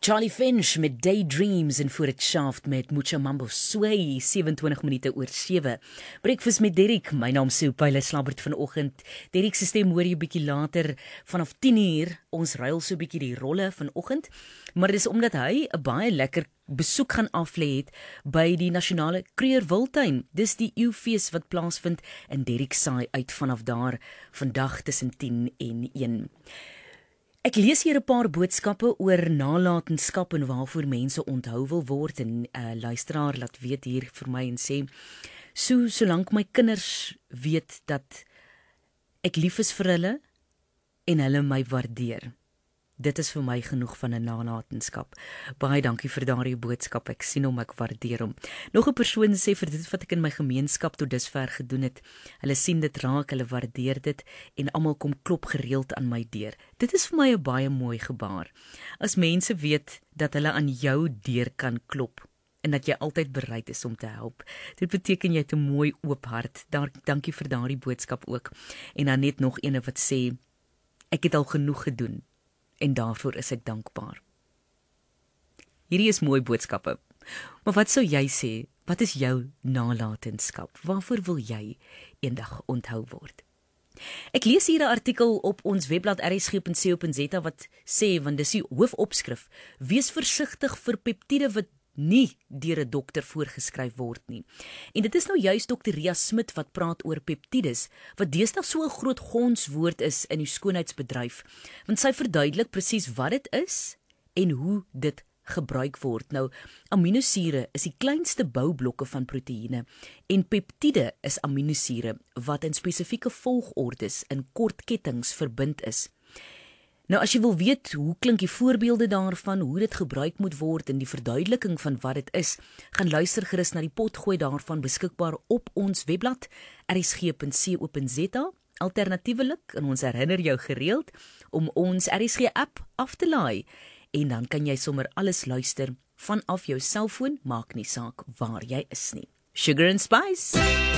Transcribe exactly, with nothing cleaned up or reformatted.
Charlie Finch met Daydreams en voor het Shaft met Mucha Mambo Sway, sewe-en-twintig minute oor sewe. Breakfast met Derek, my naam is Sue Pyle Slabbert vanoggend. Derek se stem hoor jy bietjie later vanaf tien uur. Ons ruil so bietjie die rolle vanoggend, maar dis omdat hy 'n baie lekker besoek gaan aflê het by die Nasionale Krugerwiltuin. Dis die eeufees wat plaasvind in Derek saai uit vanaf daar vandag tussen tien en een. Ek lees hier 'n paar boodskappe oor nalatenskap en waarvoor mense onthou wil word, en 'n uh, luisteraar laat weet hier vir my en sê, so solank my kinders weet dat ek lief is vir hulle en hulle my waardeer. Dit is vir my genoeg van 'n nalatenskap. Baie dankie vir daardie boodskap. Ek sien hom, ek waardeer hom. Nog 'n persoon sê vir dit wat ek in my gemeenskap tot dusver gedoen het. Hulle sien dit raak, hulle waardeer dit en almal kom klop gereeld aan my deur. Dit is vir my 'n baie mooi gebaar. As mense weet dat hulle aan jou deur kan klop en dat jy altyd bereid is om te help. Dit beteken jy het 'n mooi oop hart. Daar, dankie vir daardie boodskap ook. En dan net nog eene wat sê, ek het al genoeg gedoen. En daarvoor is ek dankbaar. Hierdie is mooi boodskappe. Maar wat sou jy sê? Wat is jou nalatenskap? Waarvoor wil jy eendag onthou word? Ek lees hier 'n artikel op ons webblad r s g punt c o punt z a wat sê, want dis die hoofopskrif, wees versigtig vir peptiede wat nie deur 'n dokter voorgeskryf word nie. En dit is nou juist dokter Ria Smit wat praat oor peptides, wat deesdae so 'n groot gonswoord is in die skoonheidsbedryf, want sy verduidelik presies wat dit is en hoe dit gebruik word. Nou, aminosure is die kleinste boublokke van proteïene en peptiede is aminosure wat in spesifieke volgordes in kort kettinge verbind is. Nou, as jy wil weet hoe klink die voorbeelde daarvan, hoe dit gebruik moet word en die verduideliking van wat dit is, gaan luister gerus na die potgooi daarvan beskikbaar op ons webblad r s g punt c o punt z a. Alternatiewelik, en ons herinner jou gereeld om ons R S G app af te laai en dan kan jy sommer alles luister vanaf jou selfoon, maak nie saak waar jy is nie. Sugar and Spice.